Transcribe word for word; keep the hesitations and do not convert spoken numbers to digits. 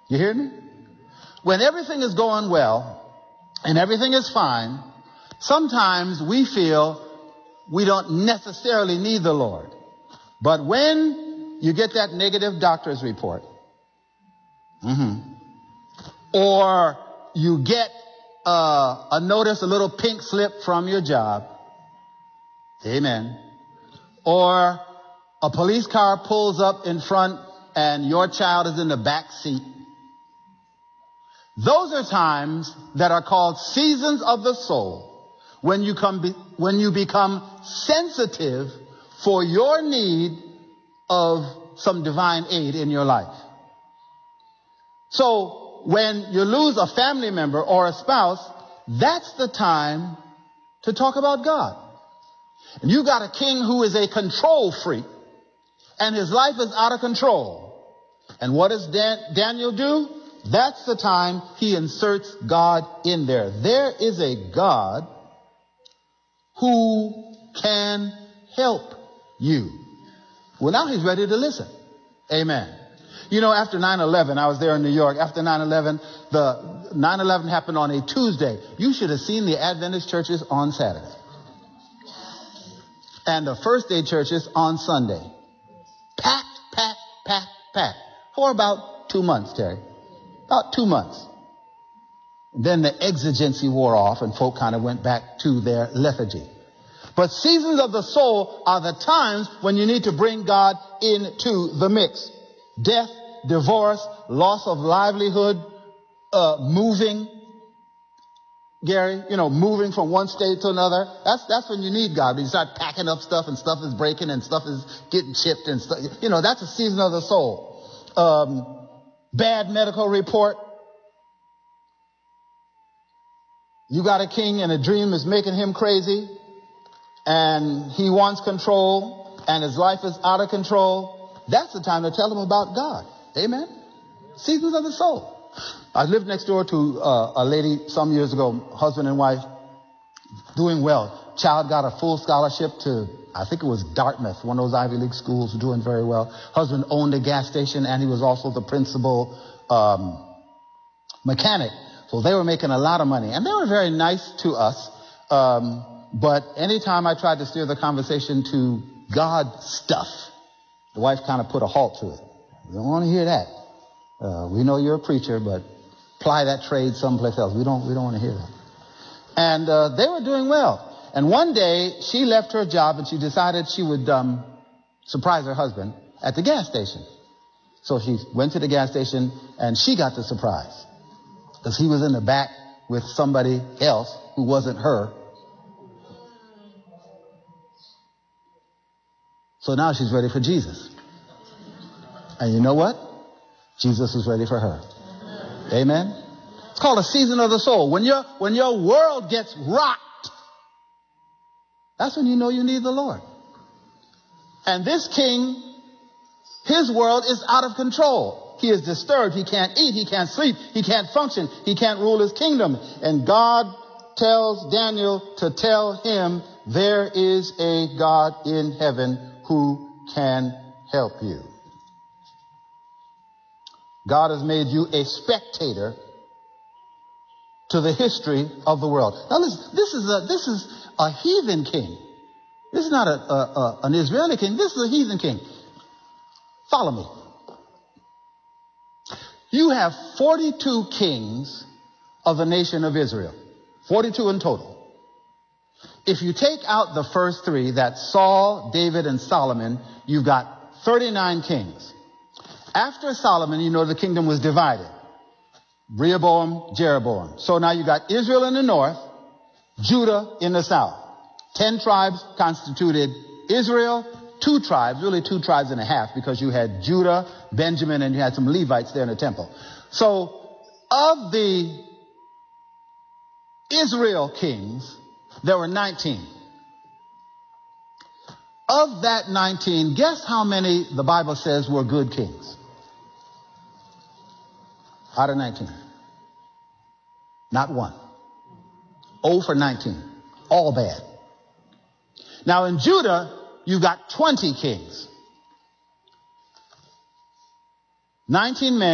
You hear me? When everything is going well and everything is fine, sometimes we feel we don't necessarily need the Lord. But when you get that negative doctor's report, mm-hmm, or you get uh, a notice, a little pink slip from your job, amen, or a police car pulls up in front and your child is in the back seat, those are times that are called seasons of the soul, when you come be, when you become sensitive for your need of some divine aid in your life. So when you lose a family member or a spouse, that's the time to talk about God. And you got a king who is a control freak, and his life is out of control. And what does Dan- Daniel do? That's the time he inserts God in there. There is a God who can help you. Well, now he's ready to listen. Amen. You know, after nine eleven, I was there in New York. After nine eleven, the nine eleven happened on a Tuesday. You should have seen the Adventist churches on Saturday. And the first day churches on Sunday. Packed, packed, packed, packed. For about two months, Terry. About two months. Then the exigency wore off and folk kind of went back to their lethargy. But seasons of the soul are the times when you need to bring God into the mix. Death, divorce, loss of livelihood, uh, moving. Gary, you know, moving from one state to another. That's, that's when you need God. When you start packing up stuff and stuff is breaking and stuff is getting chipped and stuff. You know, that's a season of the soul. Um, bad medical report. You got a king and a dream is making him crazy and he wants control and his life is out of control. That's the time to tell him about God. Amen. Seasons of the soul. I lived next door to uh, a lady some years ago, husband and wife, doing well. Child got a full scholarship to, I think it was Dartmouth, one of those Ivy League schools, doing very well. Husband owned a gas station and he was also the principal um, mechanic. So they were making a lot of money and they were very nice to us. Um, but anytime I tried to steer the conversation to God stuff, the wife kind of put a halt to it. We don't want to hear that. Uh, we know you're a preacher, but apply that trade someplace else. We don't, we don't want to hear that. And uh, they were doing well. And one day she left her job and she decided she would um, surprise her husband at the gas station. So she went to the gas station and she got the surprise because he was in the back with somebody else who wasn't her. So now she's ready for Jesus. And you know what? Jesus is ready for her. Amen. It's called a season of the soul. When your, when your world gets rocked, that's when you know you need the Lord. And this king, his world is out of control. He is disturbed. He can't eat. He can't sleep. He can't function. He can't rule his kingdom. And God tells Daniel to tell him there is a God in heaven who can help you. God has made you a spectator to the history of the world. Now listen, this is a, this is a heathen king. This is not a, a, a, an Israeli king. This is a heathen king. Follow me. You have forty-two kings of the nation of Israel. forty-two in total. If you take out the first three, that's Saul, David, and Solomon, you've got thirty-nine kings. After Solomon, you know the kingdom was divided. Rehoboam, Jeroboam. So now you got Israel in the north, Judah in the south. Ten tribes constituted Israel, two tribes, really two tribes and a half, because you had Judah, Benjamin, and you had some Levites there in the temple. So of the Israel kings, there were nineteen. Of that nineteen, guess how many the Bible says were good kings? Out of nineteen. Not one. oh for nineteen. All bad. Now in Judah, you've got twenty kings. nineteen men.